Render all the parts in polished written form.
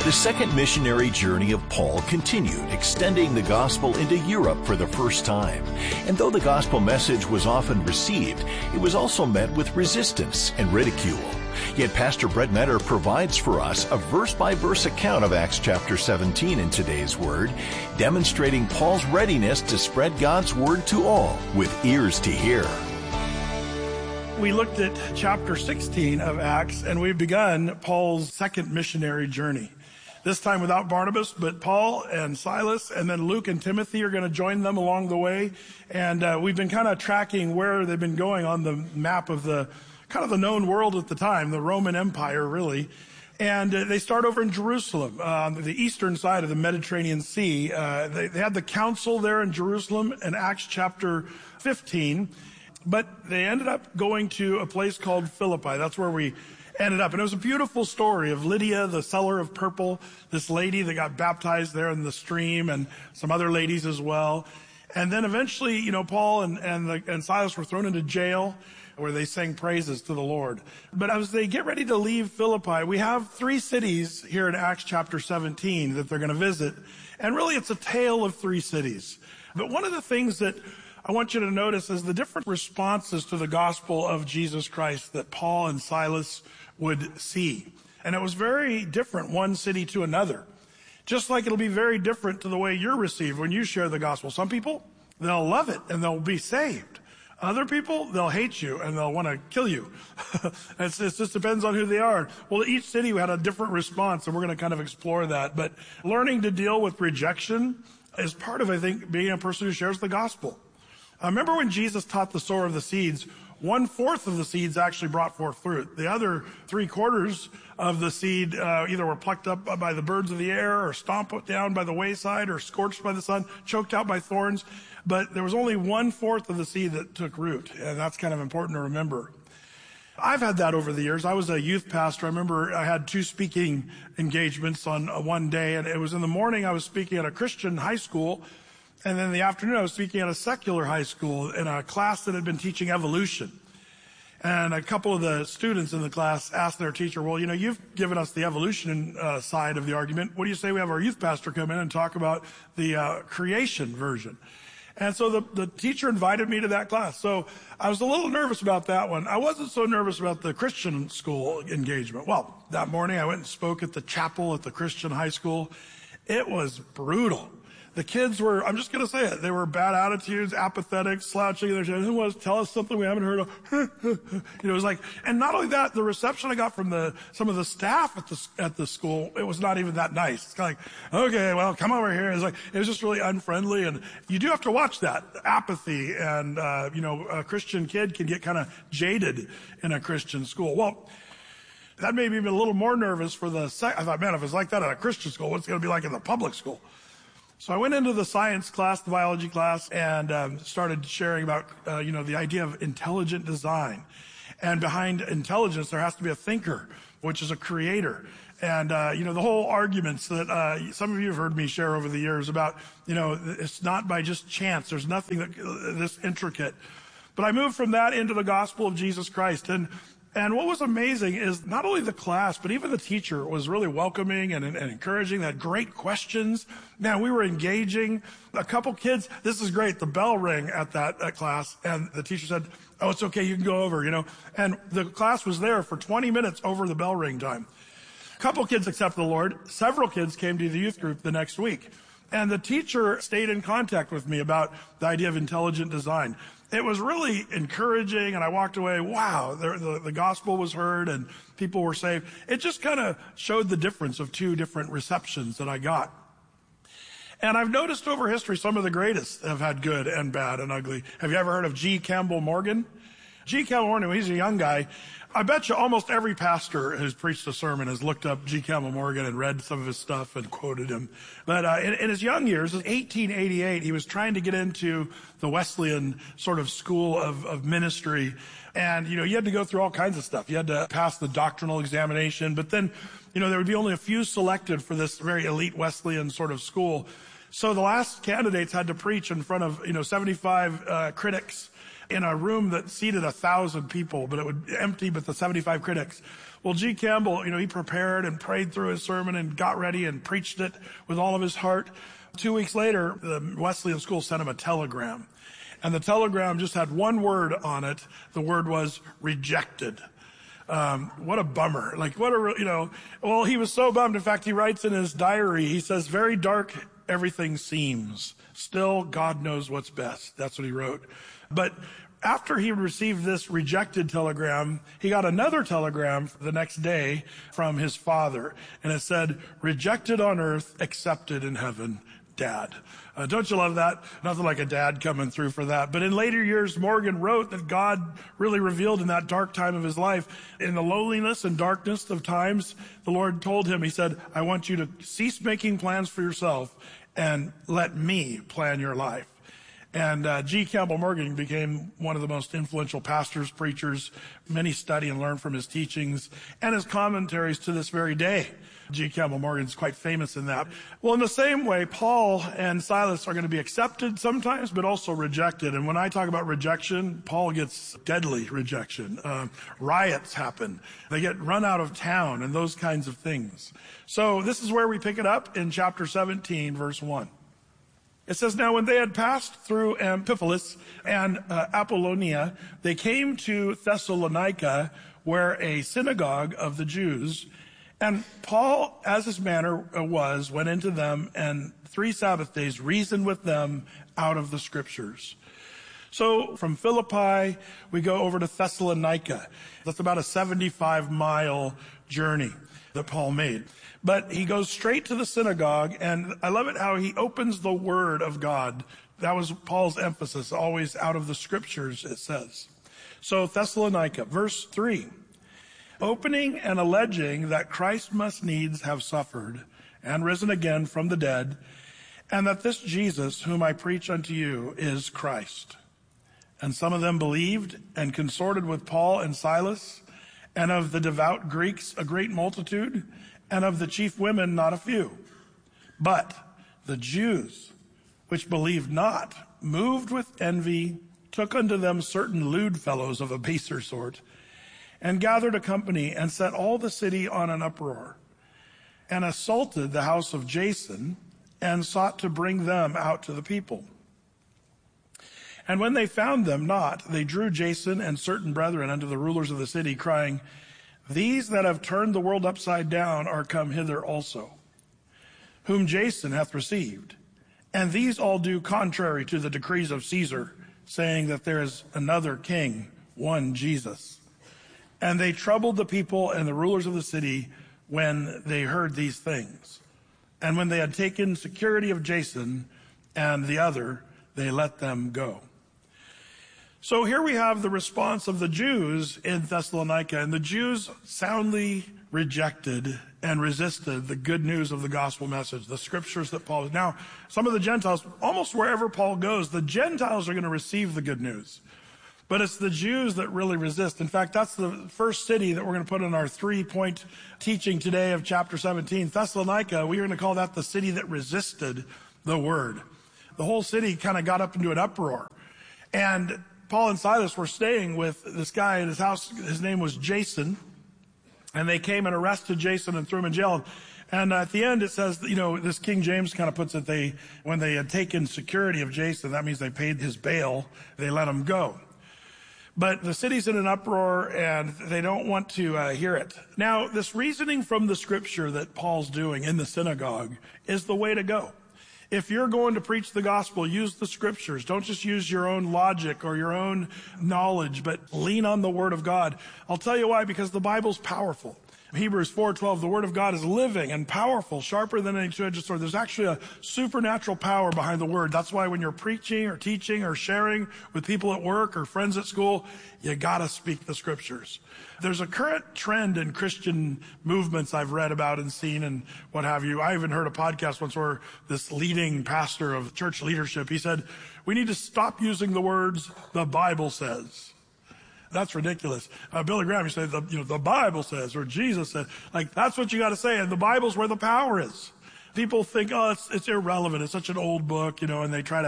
The second missionary journey of Paul continued, extending the gospel into Europe for the first time. And though the gospel message was often received, it was also met with resistance and ridicule. Yet Pastor Brett Metter provides for us a verse-by-verse account of Acts chapter 17 in today's Word, demonstrating Paul's readiness to spread God's Word to all with ears to hear. We looked at chapter 16 of Acts, and we've begun Paul's second missionary journey. This time without Barnabas, but Paul and Silas, and then Luke and Timothy are going to join them along the way. And we've been kind of tracking where they've been going on the map of the kind of the known world at the time, the Roman Empire, really. And they start over in Jerusalem, on the eastern side of the Mediterranean Sea. They had the council there in Jerusalem in Acts chapter 15. But they ended up going to a place called Philippi. That's where we ended up. And it was a beautiful story of Lydia, the seller of purple, this lady that got baptized there in the stream, and some other ladies as well. And then eventually, Paul and Silas were thrown into jail where they sang praises to the Lord. But as they get ready to leave Philippi, we have 3 cities here in Acts chapter 17 that they're going to visit. And really, it's a tale of 3 cities. But one of the things that I want you to notice is the different responses to the gospel of Jesus Christ that Paul and Silas would see. And it was very different one city to another. Just like it'll be very different to the way you're received when you share the gospel. Some people, they'll love it and they'll be saved. Other people, they'll hate you and they'll want to kill you. It just depends on who they are. Well, each city had a different response, and we're going to kind of explore that. But learning to deal with rejection is part of, I think, being a person who shares the gospel. I remember when Jesus taught the sower of the seeds, 1/4 of the seeds actually brought forth fruit. The other 3/4 of the seed either were plucked up by the birds of the air, or stomped down by the wayside, or scorched by the sun, choked out by thorns. But there was only 1/4 of the seed that took root, and that's kind of important to remember. I've had that over the years. I was a youth pastor. I remember I had 2 speaking engagements on one day, and it was in the morning I was speaking at a Christian high school. And then in the afternoon, I was speaking at a secular high school in a class that had been teaching evolution. And a couple of the students in the class asked their teacher, well, you've given us the evolution side of the argument. What do you say we have our youth pastor come in and talk about the creation version? And so the teacher invited me to that class. So I was a little nervous about that one. I wasn't so nervous about the Christian school engagement. Well, that morning I went and spoke at the chapel at the Christian high school. It was brutal. The kids were, I'm just going to say it, they were bad attitudes, apathetic, slouching. They're saying, who wants to tell us something we haven't heard of? It was like, and not only that, the reception I got from some of the staff at the school, it was not even that nice. It's kind of like, okay, well, come over here. It was just really unfriendly. And you do have to watch that apathy. And, a Christian kid can get kind of jaded in a Christian school. Well, that made me even a little more nervous I thought, man, if it's like that at a Christian school, what's it going to be like in the public school? So I went into the science class, the biology class, and started sharing about, the idea of intelligent design. And behind intelligence, there has to be a thinker, which is a creator. And, the whole arguments that some of you have heard me share over the years about, it's not by just chance. There's nothing this intricate. But I moved from that into the gospel of Jesus Christ. And what was amazing is not only the class, but even the teacher was really welcoming and encouraging. They had great questions. Man, we were engaging. A couple kids, this is great. The bell rang at that class, and the teacher said, oh, it's okay, you can go over, And the class was there for 20 minutes over the bell ring time. A couple kids accepted the Lord. Several kids came to the youth group the next week. And the teacher stayed in contact with me about the idea of intelligent design. It was really encouraging, and I walked away, wow, the gospel was heard and people were saved. It just kind of showed the difference of 2 different receptions that I got. And I've noticed over history some of the greatest have had good and bad and ugly. Have you ever heard of G. Campbell Morgan? G. Campbell Morgan, when he's a young guy, I bet you almost every pastor who's preached a sermon has looked up G. Campbell Morgan and read some of his stuff and quoted him. But in his young years, in 1888, he was trying to get into the Wesleyan sort of school of ministry. And, you had to go through all kinds of stuff. You had to pass the doctrinal examination. But then, there would be only a few selected for this very elite Wesleyan sort of school. So the last candidates had to preach in front of, 75 critics. in a room that seated 1,000 people, but it would empty with the 75 critics. Well, G. Campbell, he prepared and prayed through his sermon and got ready and preached it with all of his heart. 2 weeks later, the Wesleyan School sent him a telegram. And the telegram just had one word on it. The word was rejected. What a bummer. Well, he was so bummed. In fact, he writes in his diary, he says, very dark everything seems. Still, God knows what's best. That's what he wrote. But after he received this rejected telegram, he got another telegram the next day from his father. And it said, rejected on earth, accepted in heaven, Dad. Don't you love that? Nothing like a dad coming through for that. But in later years, Morgan wrote that God really revealed in that dark time of his life, in the loneliness and darkness of times, the Lord told him, he said, I want you to cease making plans for yourself and let me plan your life. And G. Campbell Morgan became one of the most influential pastors, preachers. Many study and learn from his teachings and his commentaries to this very day. G. Campbell Morgan's quite famous in that. Well, in the same way, Paul and Silas are going to be accepted sometimes, but also rejected. And when I talk about rejection, Paul gets deadly rejection. Riots happen. They get run out of town and those kinds of things. So this is where we pick it up in chapter 17, verse 1. It says, now when they had passed through Amphipolis and Apollonia, they came to Thessalonica, where a synagogue of the Jews. And Paul, as his manner was, went into them and 3 Sabbath days reasoned with them out of the scriptures. So from Philippi, we go over to Thessalonica. That's about a 75-mile journey that Paul made. But he goes straight to the synagogue, and I love it how he opens the word of God. That was Paul's emphasis, always out of the scriptures, it says. So Thessalonica, verse 3. Opening and alleging that Christ must needs have suffered and risen again from the dead, and that this Jesus whom I preach unto you is Christ. And some of them believed and consorted with Paul and Silas, and of the devout Greeks a great multitude, and of the chief women not a few. But the Jews, which believed not, moved with envy, took unto them certain lewd fellows of a baser sort, and gathered a company, and set all the city on an uproar, and assaulted the house of Jason, and sought to bring them out to the people. And when they found them not, they drew Jason and certain brethren unto the rulers of the city, crying, these that have turned the world upside down are come hither also, whom Jason hath received. And these all do contrary to the decrees of Caesar, saying that there is another king, one Jesus. And they troubled the people and the rulers of the city when they heard these things. And when they had taken security of Jason and the other, they let them go. So here we have the response of the Jews in Thessalonica, and the Jews soundly rejected and resisted the good news of the gospel message, the scriptures that Paul... Now, some of the Gentiles, almost wherever Paul goes, the Gentiles are going to receive the good news. But it's the Jews that really resist. In fact, that's the first city that we're going to put in our 3-point teaching today of chapter 17. Thessalonica, we are going to call that the city that resisted the word. The whole city kind of got up into an uproar. And Paul and Silas were staying with this guy in his house. His name was Jason. And they came and arrested Jason and threw him in jail. And at the end it says, this King James kind of puts it, when they had taken security of Jason, that means they paid his bail, they let him go. But the city's in an uproar and they don't want to hear it. Now, this reasoning from the scripture that Paul's doing in the synagogue is the way to go. If you're going to preach the gospel, use the scriptures. Don't just use your own logic or your own knowledge, but lean on the word of God. I'll tell you why, because the Bible's powerful. Hebrews 4:12, the word of God is living and powerful, sharper than any two-edged sword. There's actually a supernatural power behind the word. That's why when you're preaching or teaching or sharing with people at work or friends at school, you gotta speak the scriptures. There's a current trend in Christian movements I've read about and seen and what have you. I even heard a podcast once where this leading pastor of church leadership, he said, we need to stop using the words, the Bible says. That's ridiculous. Billy Graham, you say, the Bible says, or Jesus said, that's what you got to say. And the Bible's where the power is. People think, it's irrelevant. It's such an old book, and they try to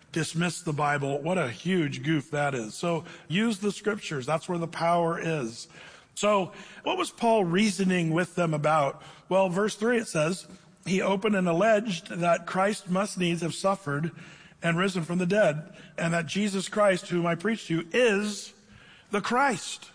dismiss the Bible. What a huge goof that is. So use the scriptures. That's where the power is. So what was Paul reasoning with them about? Well, verse 3, it says, he opened and alleged that Christ must needs have suffered and risen from the dead, and that Jesus Christ, whom I preach to you, is the Christ.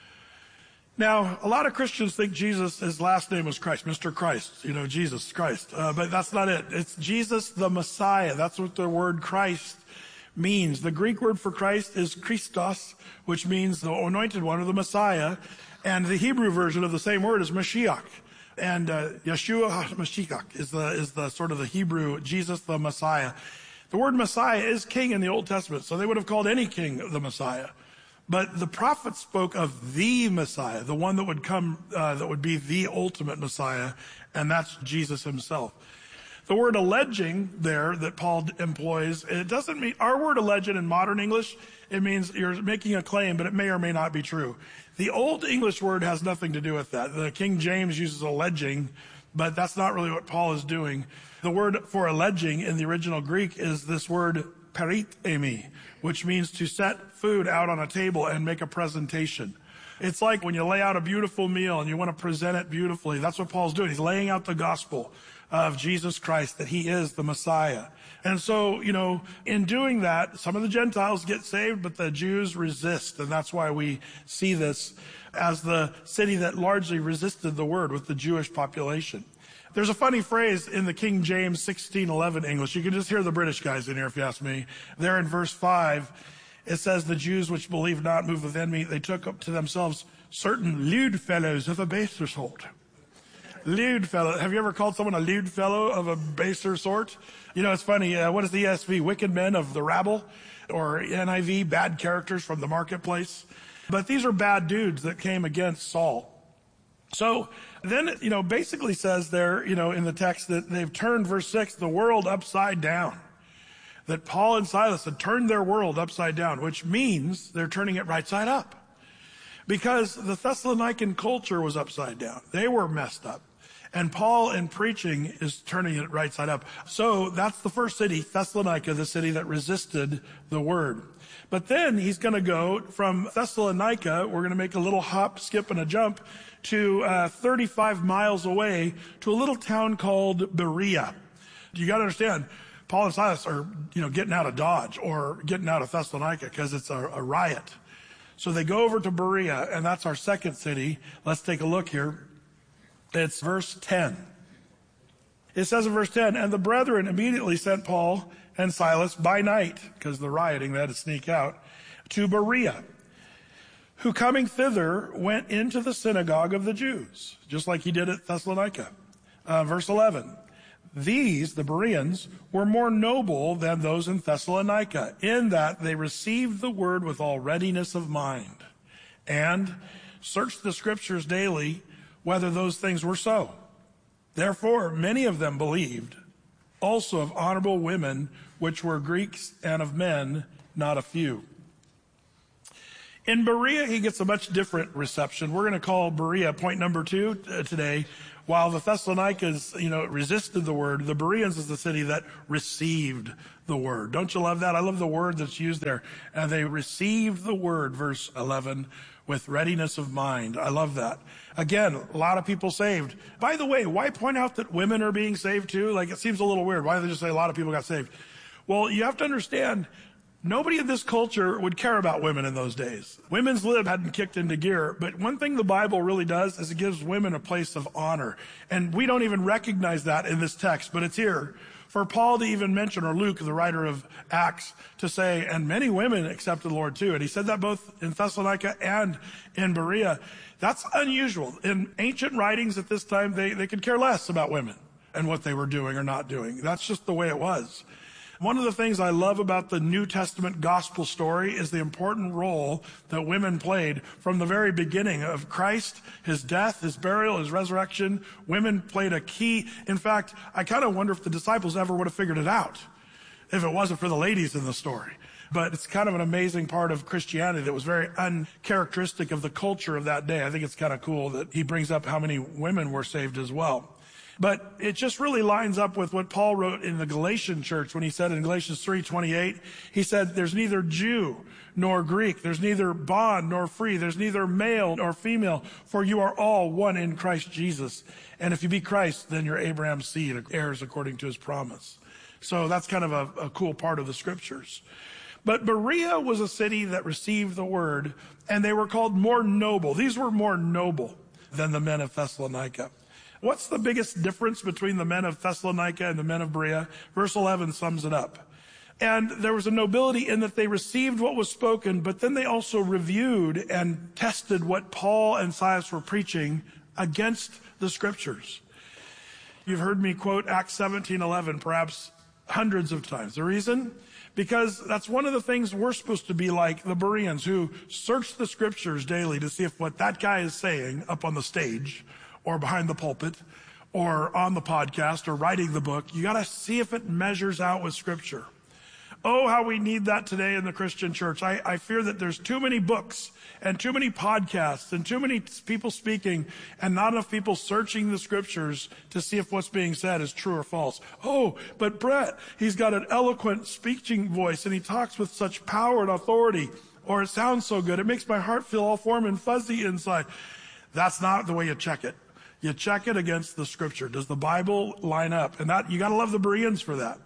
Now, a lot of Christians think Jesus, his last name was Christ, Mr. Christ, Jesus Christ. But that's not it. It's Jesus the Messiah. That's what the word Christ means. The Greek word for Christ is Christos, which means the anointed one or the Messiah. And the Hebrew version of the same word is Mashiach. And Yeshua HaMashiach is the sort of the Hebrew Jesus the Messiah. The word Messiah is king in the Old Testament, so they would have called any king the Messiah. But the prophets spoke of the Messiah, the one that would come, that would be the ultimate Messiah, and that's Jesus himself. The word alleging there that Paul employs, it doesn't mean, our word alleged in modern English, it means you're making a claim, but it may or may not be true. The Old English word has nothing to do with that. The King James uses alleging, but that's not really what Paul is doing. The word for alleging in the original Greek is this word peritemi, which means to set food out on a table and make a presentation. It's like when you lay out a beautiful meal and you want to present it beautifully. That's what Paul's doing. He's laying out the gospel of Jesus Christ, that he is the Messiah. And so, in doing that, some of the Gentiles get saved, but the Jews resist. And that's why we see this as the city that largely resisted the word with the Jewish population. There's a funny phrase in the King James 1611 English. You can just hear the British guys in here if you ask me. There in verse 5, it says, the Jews which believed not moved within me. They took up to themselves certain lewd fellows of a baser sort. Lewd fellow. Have you ever called someone a lewd fellow of a baser sort? It's funny. What is the ESV? Wicked men of the rabble, or NIV, bad characters from the marketplace. But these are bad dudes that came against Saul. So then, basically says there, in the text that they've turned, verse 6, the world upside down. That Paul and Silas had turned their world upside down, which means they're turning it right side up. Because the Thessalonican culture was upside down. They were messed up. And Paul in preaching is turning it right side up. So that's the first city, Thessalonica, the city that resisted the word. But then he's going to go from Thessalonica, we're going to make a little hop, skip, and a jump to 35 miles away to a little town called Berea. You got to understand, Paul and Silas are, getting out of Dodge or getting out of Thessalonica because it's a riot. So they go over to Berea, and that's our second city. Let's take a look here. It's verse 10. It says in verse 10, and the brethren immediately sent Paul and Silas by night, because the rioting, they had to sneak out, to Berea, who coming thither went into the synagogue of the Jews, just like he did at Thessalonica. Verse 11, these, the Bereans, were more noble than those in Thessalonica, in that they received the word with all readiness of mind, and searched the scriptures daily, whether those things were so. Therefore, many of them believed, also of honorable women, which were Greeks, and of men, not a few. In Berea, he gets a much different reception. We're going to call Berea point number 2 today. While the Thessalonians, resisted the word, the Bereans is the city that received the word. Don't you love that? I love the word that's used there. And they received the word, verse 11, with readiness of mind. I love that. Again, a lot of people saved. By the way, why point out that women are being saved too? It seems a little weird. Why do they just say a lot of people got saved? Well, you have to understand, nobody in this culture would care about women in those days. Women's lib hadn't kicked into gear, but one thing the Bible really does is it gives women a place of honor. And we don't even recognize that in this text, but it's here. For Paul to even mention, or Luke, the writer of Acts, to say, and many women accepted the Lord too. And he said that both in Thessalonica and in Berea. That's unusual. In ancient writings at this time, they could care less about women and what they were doing or not doing. That's just the way it was. One of the things I love about the New Testament gospel story is the important role that women played from the very beginning of Christ, his death, his burial, his resurrection. Women played a key. In fact, I kind of wonder if the disciples ever would have figured it out if it wasn't for the ladies in the story. But it's kind of an amazing part of Christianity that was very uncharacteristic of the culture of that day. I think it's kind of cool that he brings up how many women were saved as well. But it just really lines up with what Paul wrote in the Galatian church when he said in Galatians 3:28, he said, there's neither Jew nor Greek, there's neither bond nor free, there's neither male nor female, for you are all one in Christ Jesus. And if you be Christ, then you're Abraham's seed, heirs according to his promise. So that's kind of a cool part of the scriptures. But Berea was a city that received the word, and they were called more noble. These were more noble than the men of Thessalonica. What's the biggest difference between the men of Thessalonica and the men of Berea? Verse 11 sums it up. And there was a nobility in that they received what was spoken, but then they also reviewed and tested what Paul and Silas were preaching against the scriptures. You've heard me quote Acts 17:11 perhaps hundreds of times. The reason? Because that's one of the things we're supposed to be like the Bereans, who search the scriptures daily to see if what that guy is saying up on the stage or behind the pulpit or on the podcast or writing the book, you got to see if it measures out with scripture. Oh, how we need that today in the Christian church. I fear that there's too many books and too many podcasts and too many people speaking and not enough people searching the scriptures to see if what's being said is true or false. Oh, but Brett, he's got an eloquent speaking voice and he talks with such power and authority, or it sounds so good. It makes my heart feel all warm and fuzzy inside. That's not the way you check it. You check it against the scripture. Does the Bible line up? And that, you got to love the Bereans for that.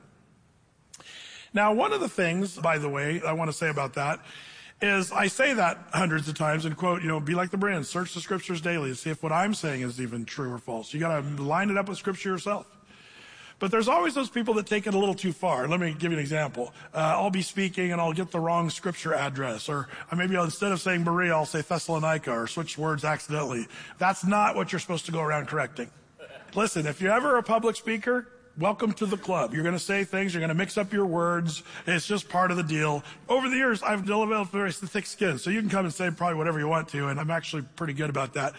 Now, one of the things, by the way, I want to say about that is I say that hundreds of times and quote, be like the Bereans, search the scriptures daily to see if what I'm saying is even true or false. You got to line it up with scripture yourself. But there's always those people that take it a little too far. Let me give you an example. I'll be speaking and I'll get the wrong scripture address, or maybe instead of saying Berea, I'll say Thessalonica, or switch words accidentally. That's not what you're supposed to go around correcting. Listen, if you're ever a public speaker, welcome to the club. You're going to say things. You're going to mix up your words. It's just part of the deal. Over the years, I've developed very thick skin, so you can come and say probably whatever you want to, and I'm actually pretty good about that.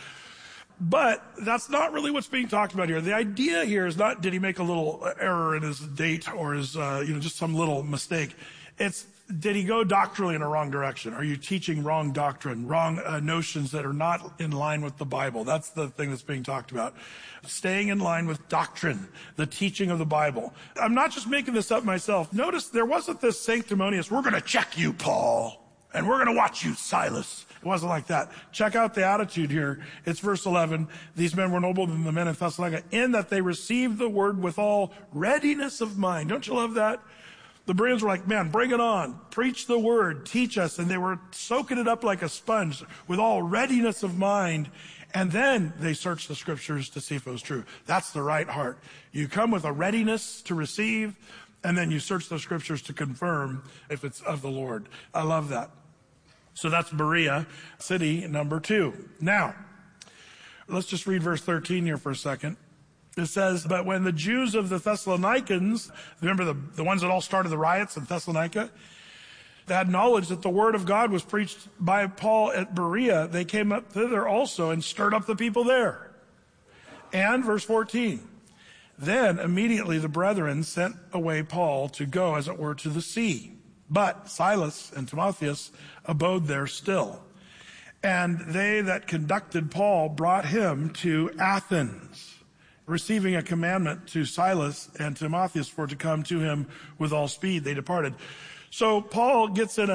But that's not really what's being talked about here. The idea here is not did he make a little error in his date or his, just some little mistake. It's did he go doctrinally in a wrong direction? Are you teaching wrong doctrine, wrong notions that are not in line with the Bible? That's the thing that's being talked about. Staying in line with doctrine, the teaching of the Bible. I'm not just making this up myself. Notice there wasn't this sanctimonious, we're going to check you, Paul, and we're going to watch you, Silas. It wasn't like that. Check out the attitude here. It's verse 11. These men were noble than the men in Thessalonica in that they received the word with all readiness of mind. Don't you love that? The Bereans were like, man, bring it on. Preach the word. Teach us. And they were soaking it up like a sponge with all readiness of mind. And then they searched the scriptures to see if it was true. That's the right heart. You come with a readiness to receive, and then you search the scriptures to confirm if it's of the Lord. I love that. So that's Berea, city number 2. Now, let's just read verse 13 here for a second. It says, but when the Jews of the Thessalonians, remember the ones that all started the riots in Thessalonica, they had knowledge that the word of God was preached by Paul at Berea, they came up thither also and stirred up the people there. And verse 14, then immediately the brethren sent away Paul to go, as it were, to the sea. But Silas and Timotheus abode there still. And they that conducted Paul brought him to Athens, receiving a commandment to Silas and Timotheus for to come to him with all speed. They departed. So Paul gets in